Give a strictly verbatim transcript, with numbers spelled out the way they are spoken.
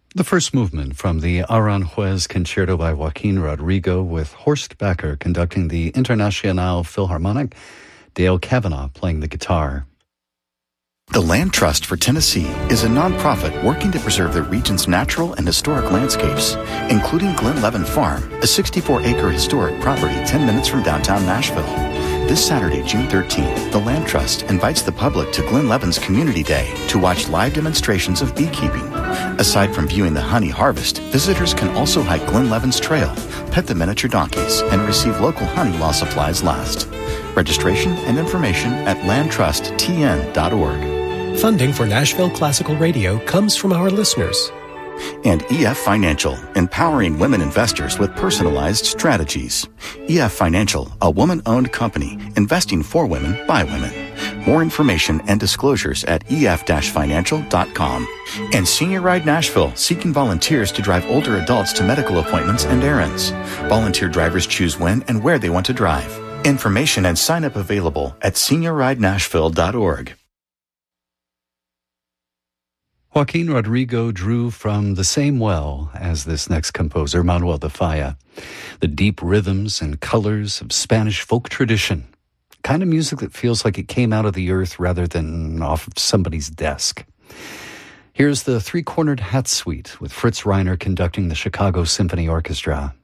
The first movement from the Aranjuez Concerto by Joaquin Rodrigo, with Horst Becker conducting the Internationale Philharmonic, Dale Kavanaugh playing the guitar. The Land Trust for Tennessee is a nonprofit working to preserve the region's natural and historic landscapes, including Glen Levin Farm, a sixty-four acre historic property ten minutes from downtown Nashville. This Saturday, June thirteenth, the Land Trust invites the public to Glen Levin's Community Day to watch live demonstrations of beekeeping. Aside from viewing the honey harvest, visitors can also hike Glen Levin's Trail, pet the miniature donkeys, and receive local honey while supplies last. Registration and information at land trust t n dot org. Funding for Nashville Classical Radio comes from our listeners. And E F Financial, empowering women investors with personalized strategies. E F Financial, a woman-owned company, investing for women by women. More information and disclosures at e f dash financial dot com. And Senior Ride Nashville, seeking volunteers to drive older adults to medical appointments and errands. Volunteer drivers choose when and where they want to drive. Information and sign-up available at senior ride nashville dot org. Joaquin Rodrigo drew from the same well as this next composer, Manuel de Falla. The deep rhythms and colors of Spanish folk tradition. Kind of music that feels like it came out of the earth rather than off of somebody's desk. Here's the Three-Cornered Hat Suite with Fritz Reiner conducting the Chicago Symphony Orchestra.